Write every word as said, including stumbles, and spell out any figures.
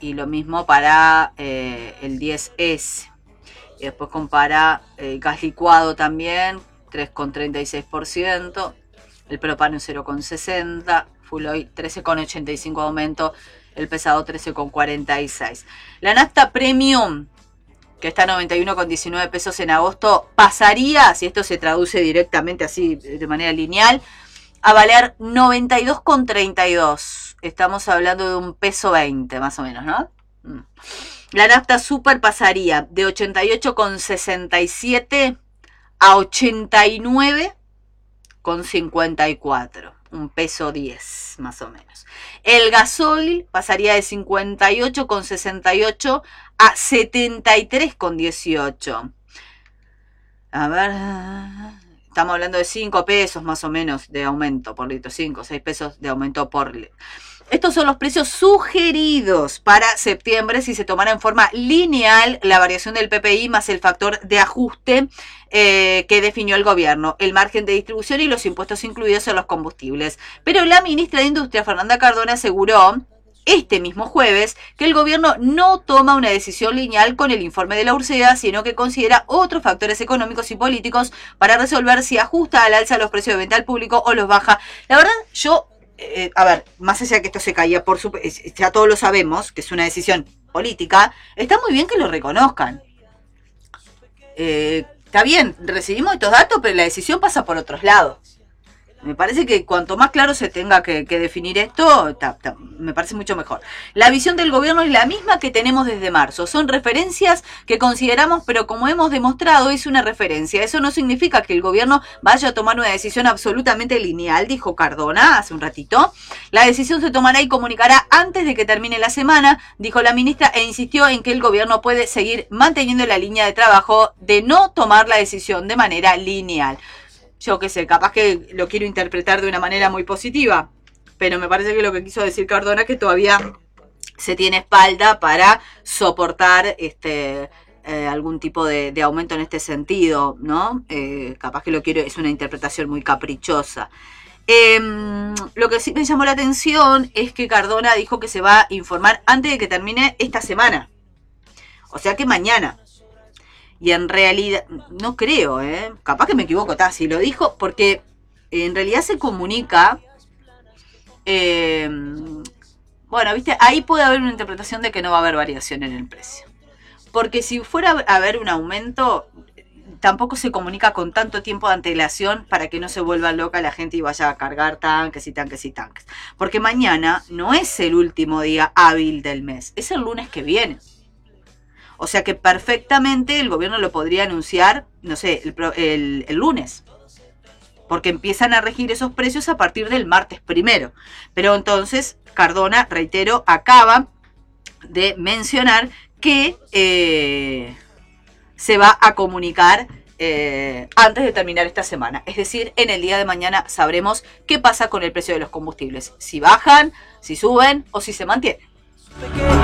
y lo mismo para eh, el diez ese. Y después compara el gas licuado también, tres coma treinta y seis por ciento, el propano cero coma sesenta, full oil trece coma ochenta y cinco aumento, el pesado trece coma cuarenta y seis. La nafta premium, que está a noventa y uno coma diecinueve pesos en agosto, pasaría, si esto se traduce directamente así de manera lineal, a valer noventa y dos coma treinta y dos. Estamos hablando de un peso veinte más o menos, ¿no? Mm. La nafta super pasaría de ochenta y ocho coma sesenta y siete a ochenta y nueve coma cincuenta y cuatro. Un peso diez, más o menos. El gasoil pasaría de cincuenta y ocho coma sesenta y ocho a setenta y tres coma dieciocho. A ver, estamos hablando de cinco pesos más o menos de aumento por litro, cinco o seis pesos de aumento por litro. Estos son los precios sugeridos para septiembre si se tomara en forma lineal la variación del P P I más el factor de ajuste eh, que definió el gobierno, el margen de distribución y los impuestos incluidos en los combustibles. Pero la ministra de Industria, Fernanda Cardona, aseguró este mismo jueves que el gobierno no toma una decisión lineal con el informe de la Ursea, sino que considera otros factores económicos y políticos para resolver si ajusta al alza los precios de venta al público o los baja. La verdad, yo... Eh, a ver, más allá de que esto se caía por su... ya todos lo sabemos, que es una decisión política, está muy bien que lo reconozcan. Eh, está bien, recibimos estos datos, pero la decisión pasa por otros lados. Me parece que cuanto más claro se tenga que, que definir esto, ta, ta, me parece mucho mejor. La visión del gobierno es la misma que tenemos desde marzo. Son referencias que consideramos, pero como hemos demostrado, es una referencia. Eso no significa que el gobierno vaya a tomar una decisión absolutamente lineal, dijo Cardona hace un ratito. La decisión se tomará y comunicará antes de que termine la semana, dijo la ministra, e insistió en que el gobierno puede seguir manteniendo la línea de trabajo de no tomar la decisión de manera lineal. Yo qué sé, capaz que lo quiero interpretar de una manera muy positiva, pero me parece que lo que quiso decir Cardona es que todavía se tiene espalda para soportar este eh, algún tipo de, de aumento en este sentido, ¿no? Eh, capaz que lo quiero, es una interpretación muy caprichosa. Eh, lo que sí me llamó la atención es que Cardona dijo que se va a informar antes de que termine esta semana, o sea que mañana. Y en realidad, no creo, ¿eh? Capaz que me equivoco, ta, si lo dijo, porque en realidad se comunica, eh, bueno, viste, ahí puede haber una interpretación de que no va a haber variación en el precio. Porque si fuera a haber un aumento, tampoco se comunica con tanto tiempo de antelación para que no se vuelva loca la gente y vaya a cargar tanques y tanques y tanques. Porque mañana no es el último día hábil del mes, es el lunes que viene. O sea que perfectamente el gobierno lo podría anunciar, no sé, el, el, el lunes. Porque empiezan a regir esos precios a partir del martes primero. Pero entonces Cardona, reitero, acaba de mencionar que eh, se va a comunicar eh, antes de terminar esta semana. Es decir, en el día de mañana sabremos qué pasa con el precio de los combustibles. Si bajan, si suben o si se mantienen.